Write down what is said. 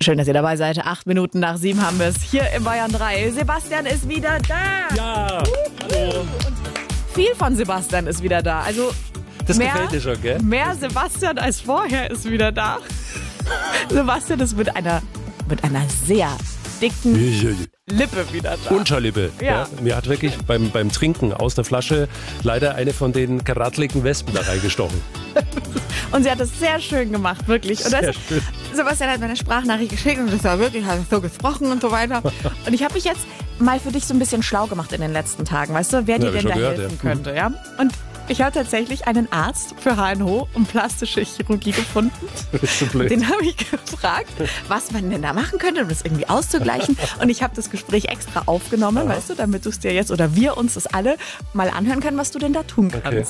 Schön, dass ihr dabei seid. 8 Minuten nach 7 haben wir es hier im Bayern 3. Sebastian ist wieder da. Ja, hallo. Und viel von Sebastian ist wieder da. Also Das gefällt dir schon, gell? Mehr Sebastian als vorher ist wieder da. Sebastian ist mit einer sehr dicken Lippe wieder da. Unterlippe. Ja. Mir hat wirklich beim Trinken aus der Flasche leider eine von den gerattligen Wespen da reingestochen. Und sie hat es sehr schön gemacht, wirklich. Und Sehr schön. Sebastian hat mir eine Sprachnachricht geschickt und das war wirklich, hat so gesprochen und so weiter. Und ich habe mich jetzt mal für dich so ein bisschen schlau gemacht in den letzten Tagen, weißt du, wer dir denn da helfen könnte, ja? Und ich habe tatsächlich einen Arzt für HNO und plastische Chirurgie gefunden. So blöd. Den habe ich gefragt, was man denn da machen könnte, um das irgendwie auszugleichen. Und ich habe das Gespräch extra aufgenommen, weißt du, damit du es dir jetzt oder wir uns das alle mal anhören können, was du denn da tun kannst. Okay.